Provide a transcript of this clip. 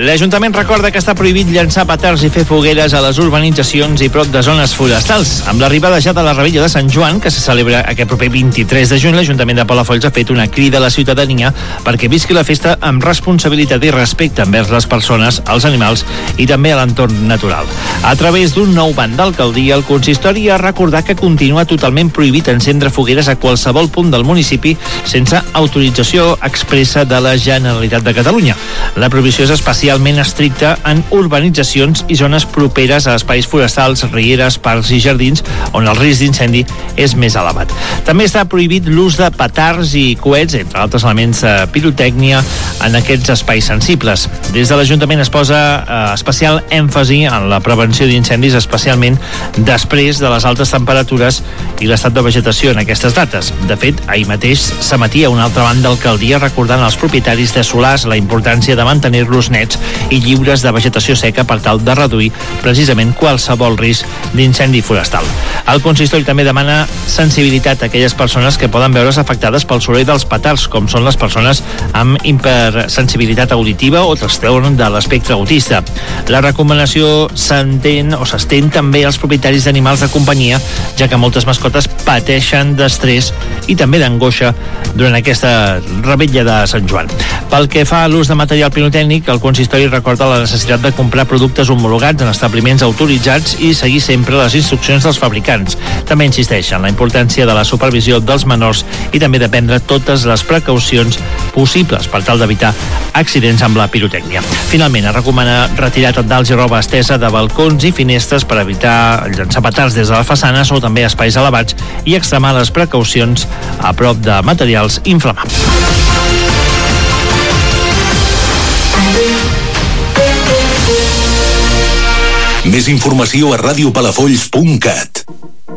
L'Ajuntament recorda que està prohibit llançar petards i fer fogueres a les urbanitzacions i prop de zones forestals. Amb l'arribada ja de la Revetlla de Sant Joan, que se celebra aquest proper 23 de juny, l'Ajuntament de Palafolls ha fet una crida a la ciutadania perquè visqui la festa amb responsabilitat i respecte envers les persones, els animals i també a l'entorn natural. A través d'un nou ban d'alcaldia, el consistori ha recordat que continua totalment prohibit encendre fogueres a qualsevol punt del municipi sense autorització expressa de la Generalitat de Catalunya. La prohibició és especialment estricta en urbanitzacions i zones properes a espais forestals, rieres, parcs i jardins on el risc d'incendi és més elevat. També està prohibit l'ús de petards i coets, entre altres elements de pirotècnia, en aquests espais sensibles. Des de l'Ajuntament es posa especial èmfasi en la prevenció d'incendis, especialment després de les altes temperatures i l'estat de vegetació en aquestes dates. De fet, ahir mateix s'emetia una altra banda d'alcaldia recordant als propietaris de solars la importància de mantenir-los nets i lliures de vegetació seca per tal de reduir precisament qualsevol risc d'incendi forestal. El consistori també demana sensibilitat a aquelles persones que poden veure's afectades pel soroll dels petards, com són les persones amb hipersensibilitat auditiva o trastorn de l'espectre autista. La recomanació s'estén també als propietaris d'animals de companyia, ja que moltes mascotes pateixen d'estrès i també d'angoixa durant aquesta Revetlla de Sant Joan. Pel que fa a l'ús de material pirotècnic, el consistori recorda la necessitat de comprar productes homologats en establiments autoritzats i seguir sempre les instruccions dels fabricants. També insisteix en la importància de la supervisió dels menors i també de prendre totes les precaucions possibles per tal d'evitar accidents amb la pirotècnia. Finalment, es recomana retirar tendals i roba estesa de balcons i finestres per evitar llançar petards des de les façanes o també espais elevats i extremar les precaucions a prop de materials inflamables. Més informació a radiopalafolls.cat.